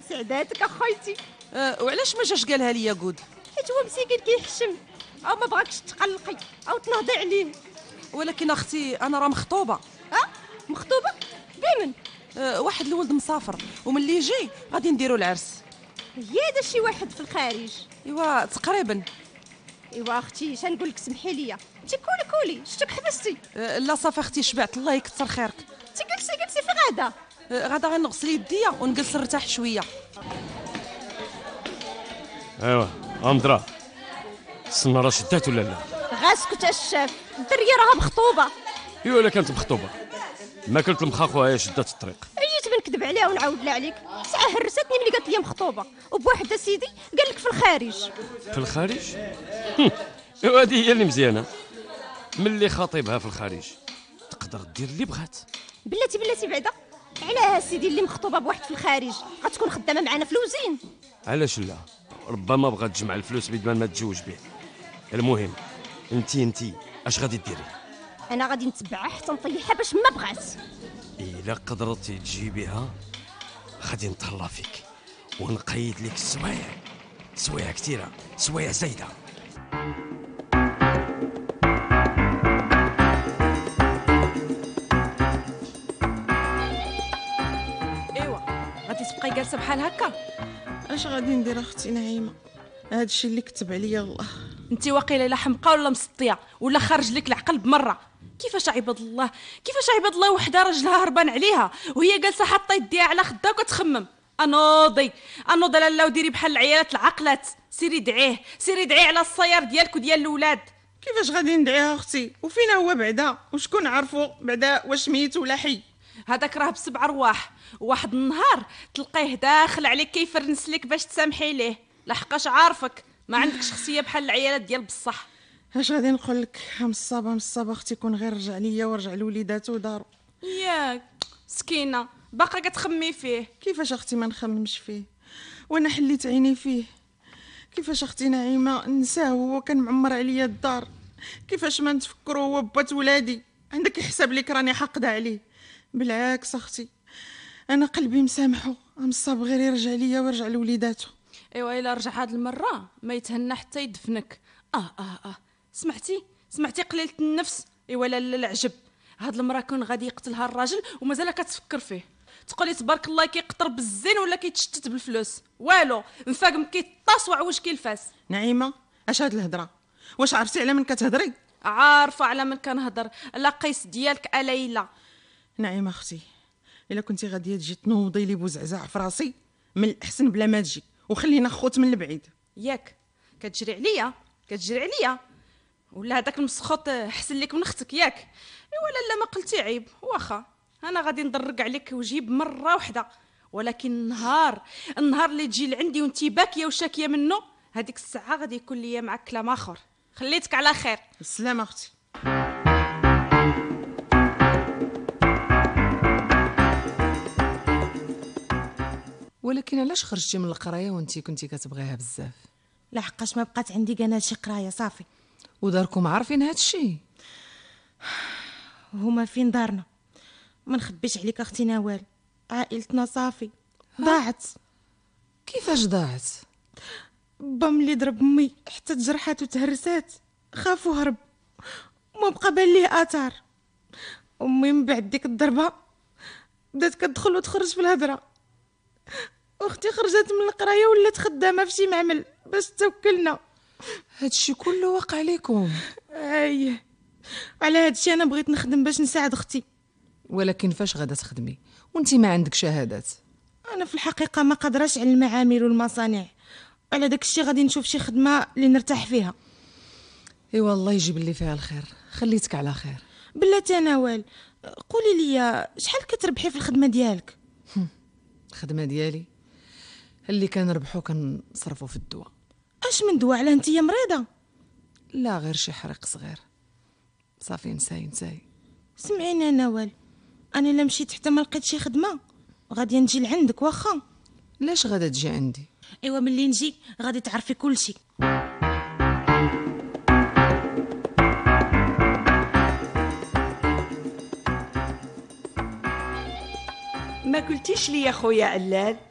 سعداتك اخويتي. وعلاش ما جاش قالها ليا قود؟ حيت هو مسكين كيحشم او ما بغاكش تقلقي او تنهضي عليه. ولكن اختي انا راه مخطوبه. مخطوبه بمن؟ واحد الولد مسافر وملي يجي غادي نديروا العرس. هي هذا شي واحد في الخارج؟ ايوا تقريبا. ايوا اختي شنقول لك سمحي لي، انت كولي شتك حبستي؟ لا صافي اختي شبعت الله يكثر خيرك. انت جلسي في غدا. غدا غنغسل يديا ونجلس نرتاح شويه. ايوا امضرا السنه راه شدات ولا لا؟ غاسكت الشاف، الدريه راها مخطوبه. ايوا الا كانت مخطوبه ما كنت المخاخوها هي شدات الطريق. جيت بنكذب عليها ونعاود لها عليك. ساعه هرستني ملي قالت لي مخطوبه وبواحد سيدي قال لك في الخارج. في الخارج؟ ايوا هذه هي اللي مزيانه، ملي خاطبها في الخارج تقدر دير اللي بغات. بلاتي بعدا علاه سيدي اللي مخطوبه بواحد في الخارج غتكون خدامه معنا في الوزين. علاش لا؟ ربما بغات تجمع الفلوس بدل ما تتزوج به. المهم انت اش غادي ديري؟ انا غادي نتبعها حتى نطيحها باش ما بغات. الا قدرتي تجيبيها غادي نتهلا فيك ونقيد لك سوايع كثيره، سوايع زايده. ايوا غادي تبقاي جالسه بحال هكا؟ اش غادي ندير اختي نعيمه؟ هذا الشيء اللي كتب عليا الله. انت واقيله لا حمقى ولا مسطيه ولا خارج لك العقل بمره. كيفاش عباد الله وحده راجلها هربان عليها وهي جالسه حاطه يديها على خدها وكتخمم. انوضي لاله وديري بحال العيالات العقلات. سيري دعيه على الصيار ديالك وديال الاولاد. كيفاش غادي ندعيها اختي وفينا هو بعدا؟ وشكون عرفو بعدا واش ميت ولا حي؟ هذاك راه بسبع رواح، واحد النهار تلقيه داخل عليك كيفرنس لك باش تسامحي ليه. لحقاش عارفك ما عندك شخصيه بحال العيالات ديال بصح. اش غادي نقول لك؟ مصابه اختي، كون غير رجع ليا ورجع لوليداتو ودارو. ياك مسكينه باقا كتخمي فيه. كيفاش اختي ما نخممش فيه وانا حليت عيني فيه؟ كيفاش اختي نعيمه نساه هو كان معمر عليا الدار؟ كيفاش ما نتفكروا هو بات ولادي؟ عندك يحسب لك راني حاقده عليه؟ بالعكس اختي انا قلبي مسامحه، مصاب غير يرجع ليا ويرجع لوليداتو. ايوا الا رجع هاد المره ما يتهنى حتى يدفنك. سمعتي قليله النفس. ايوا لا العجب هاد المره كون غادي يقتلها الراجل ومازال كتفكر فيه. تقولي تبارك الله كيقطر بالزين ولا كيتشتت بالفلوس؟ والو مفاقم كيطاس وعوج كيلفاس. نعيمه اش هاد الهضره؟ واش عرفتي على من كتهضري؟ عارفه على من كنهضر، لا قيس ديالك ليلى. نعيمه اختي الا كنتي غاديه تجي تنوضي لي بوزعزاع في راسي من الاحسن بلا ما تجي وخلينا خوت من البعيد. ياك كتجري عليا ولا هذاك المسخوط حسن لك من اختك ياك؟ ايوا لا ما قلتي عيب. واخا انا غادي ندرق عليك وجيب مره واحده، ولكن النهار اللي تجي لعندي وانتي باكيه وشاكيه منه هذيك الساعه غادي يكون ليا معك كلام اخر. خليتك على خير. السلام اختي. ولكن علاش خرجتي من القرايه وانتي كنتي كتبغيها بزاف؟ لحقاش ما بقات عندي انا شي قرايه صافي. وداركم عارفين هاد الشيء؟ هما فين دارنا؟ ما نخبيش عليك اختي نوال، عائلتنا صافي ضاعت. كيفاش ضاعت؟ با ملي ضرب امي حتى تجرحات وتهرسات خافوا هرب وما بقى بان ليه اثار. امي من بعد ديك الضربه بدات كتدخل وتخرج في الهضره. اختي خرجت من القرايه ولات خدامه في شي معمل باش توكلنا. هادشي كله واقع لكم؟ اييه، على هادشي انا بغيت نخدم باش نساعد اختي. ولكن فاش غادا تخدمي وانتي ما عندك شهادات؟ انا في الحقيقه ما قادراش على المعامل والمصانع، على داك الشيء غادي نشوف شي خدمه اللي نرتاح فيها. ايوا الله يجيب لي فيها الخير. خليتك على خير. بلاتي نوال قولي لي شحال كتربحي في الخدمه ديالك؟ الخدمه ديالي اللي كنربحو كنصرفو في الدواء. اش من دواء؟ على انتيا مريضه؟ لا غير شي حريق صغير صافي نساي. سمعيني نوال، انا الا مشيت حتى ما لقيت شي خدمه غادي نجي لعندك. واخا علاش غادا تجي عندي؟ ايوا ملي نجي غادي تعرفي كل شيء. ما قلتيش لي يا خويا علال